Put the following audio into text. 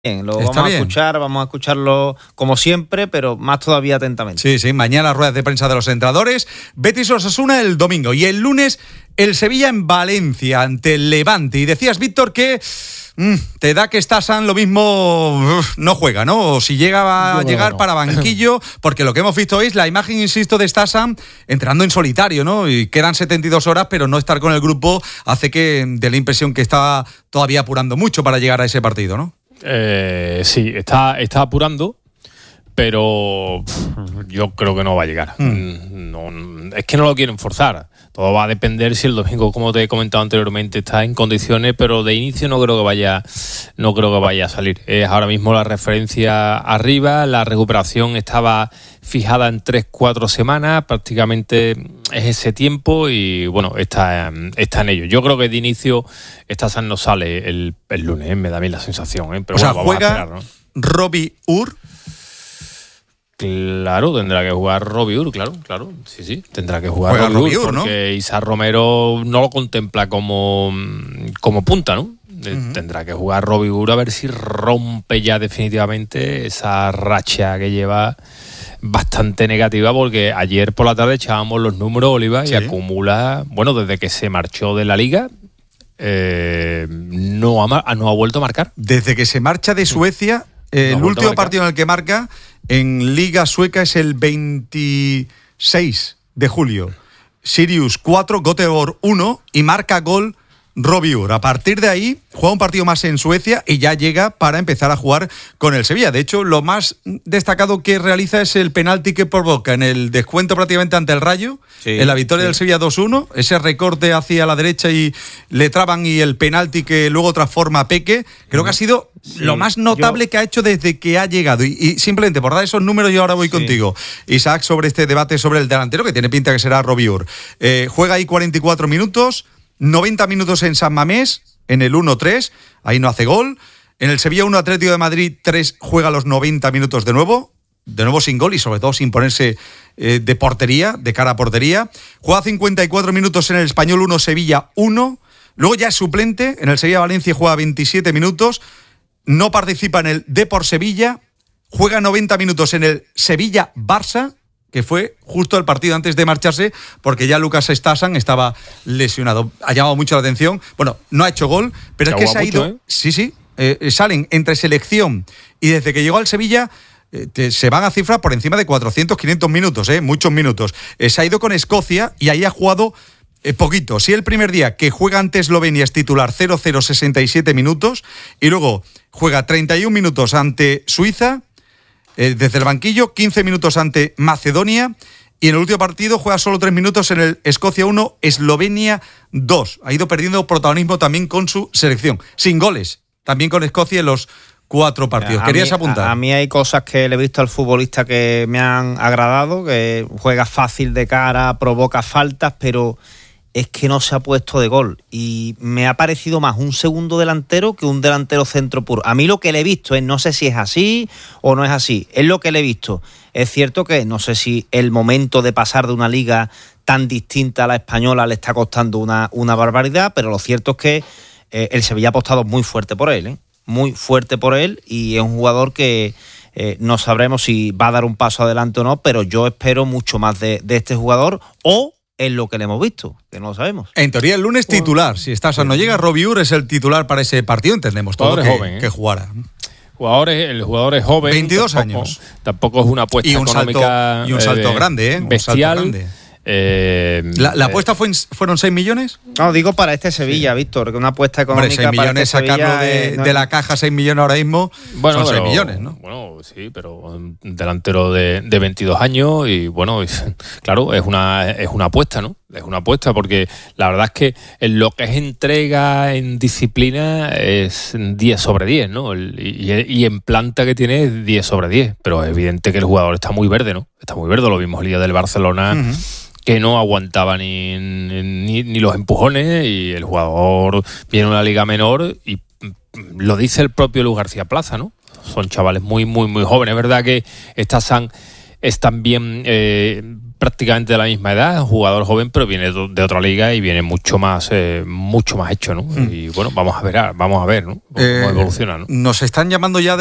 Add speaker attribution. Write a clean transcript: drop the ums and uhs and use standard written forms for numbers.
Speaker 1: Bien, lo vamos a escuchar, vamos a escucharlo como siempre, pero más todavía atentamente.
Speaker 2: Sí, mañana ruedas de prensa de los entrenadores. Betis Osasuna el domingo y el lunes el Sevilla en Valencia ante el Levante. Y decías, Víctor, que te da que Stasan lo mismo no juega, ¿no? O si llega a llegar para banquillo, porque lo que hemos visto es la imagen, insisto, de Stasan entrenando en solitario, ¿no? Y quedan 72 horas, pero no estar con el grupo hace que dé la impresión que está todavía apurando mucho para llegar a ese partido, ¿no?
Speaker 3: Sí, está apurando, pero yo creo que no va a llegar. No, es que no lo quieren forzar. Todo va a depender si el domingo, como te he comentado anteriormente, está en condiciones, pero de inicio no creo que vaya a salir. Es ahora mismo la referencia arriba, la recuperación estaba fijada en 3-4 semanas, prácticamente es ese tiempo y bueno, está en ello. Yo creo que de inicio Stasan no sale el lunes, me da a mí la sensación. Pero
Speaker 2: o sea,
Speaker 3: vamos
Speaker 2: juega
Speaker 3: a esperar, ¿no?
Speaker 2: Robbie Ur.
Speaker 3: Claro, tendrá que jugar Robbie Ur, claro. Sí, tendrá que jugar Robbie Ur, porque ¿no? Isa Romero no lo contempla como punta, ¿no? Tendrá que jugar Robbie Ur a ver si rompe ya definitivamente esa racha que lleva bastante negativa, porque ayer por la tarde echábamos los números, Oliva, y acumula, bueno, desde que se marchó de la Liga, no ha vuelto a marcar.
Speaker 2: Desde que se marcha de Suecia, el último partido en el que marca en Liga Sueca es el 26 de julio. Sirius 4, Göteborg 1 y marca gol Robbie Ur. A partir de ahí juega un partido más en Suecia y ya llega para empezar a jugar con el Sevilla. De hecho, lo más destacado que realiza es el penalti que provoca en el descuento prácticamente ante el Rayo, en la victoria del Sevilla 2-1, ese recorte hacia la derecha y le traban, y el penalti que luego transforma a Peque. Creo que ha sido lo más notable que ha hecho desde que ha llegado. Y simplemente por dar esos números, yo ahora voy contigo, Isaac, sobre este debate sobre el delantero, que tiene pinta que será Robbie Ur. Juega ahí 44 minutos, 90 minutos en San Mamés, en el 1-3, ahí no hace gol. En el Sevilla 1, Atlético de Madrid 3, juega los 90 minutos de nuevo sin gol y sobre todo sin ponerse de portería, de cara a portería. Juega 54 minutos en el Español 1, Sevilla 1. Luego ya es suplente, en el Sevilla-Valencia juega 27 minutos. No participa en el Depor Sevilla. Juega 90 minutos en el Sevilla-Barça, que fue justo el partido antes de marcharse, porque ya Lucas Stasan estaba lesionado. Ha llamado mucho la atención. Bueno, no ha hecho gol, pero es que se ha ido... Sí. Salen entre selección y desde que llegó al Sevilla se van a cifras por encima de 400, 500 minutos, muchos minutos. Se ha ido con Escocia y ahí ha jugado poquito. Sí, el primer día que juega ante Eslovenia es titular 0-0, 67 minutos, y luego juega 31 minutos ante Suiza, desde el banquillo, 15 minutos ante Macedonia, y en el último partido juega solo 3 minutos en el Escocia 1, Eslovenia 2. Ha ido perdiendo protagonismo también con su selección, sin goles, también con Escocia en los 4 partidos. ¿Querías apuntar?
Speaker 1: A mí hay cosas que le he visto al futbolista que me han agradado, que juega fácil de cara, provoca faltas, pero es que no se ha puesto de gol. Y me ha parecido más un segundo delantero que un delantero centro puro. A mí lo que le he visto es, no sé si es así o no es así, es lo que le he visto. Es cierto que no sé si el momento de pasar de una liga tan distinta a la española le está costando una barbaridad, pero lo cierto es que el Sevilla ha apostado muy fuerte por él, muy fuerte por él, y es un jugador que no sabremos si va a dar un paso adelante o no, pero yo espero mucho más de este jugador, o es lo que le hemos visto, que no lo sabemos.
Speaker 2: En teoría el lunes titular, si Stasan no llega, Robbie Ur es el titular para ese partido, entendemos todo que jugara.
Speaker 3: El jugador es joven,
Speaker 2: 22 años.
Speaker 3: Tampoco es una apuesta económica
Speaker 2: y un salto grande,
Speaker 3: bestial.
Speaker 2: Un salto grande. ¿La apuesta fueron 6 millones?
Speaker 1: No, digo para este Sevilla, Víctor, que una apuesta económica.
Speaker 2: Hombre, 6 millones, para este sacarlo de la caja, 6 millones ahora mismo, son 6 millones, ¿no?
Speaker 3: Bueno, sí, pero un delantero de 22 años y bueno, claro, es una apuesta, ¿no? Es una apuesta porque la verdad es que en lo que es entrega en disciplina es 10 sobre 10, ¿no? Y en planta que tiene es 10 sobre 10, pero es evidente que el jugador está muy verde, ¿no? Está muy verde, lo vimos el día del Barcelona, que no aguantaba ni los empujones, y el jugador viene a una liga menor y lo dice el propio Luis García Plaza, ¿no? Son chavales muy, muy, muy jóvenes. Es verdad que Stasan es también prácticamente de la misma edad, es un jugador joven, pero viene de otra liga y viene mucho más hecho, ¿no? Y bueno, vamos a ver, ¿no? Cómo evoluciona, ¿no?
Speaker 2: Nos están llamando ya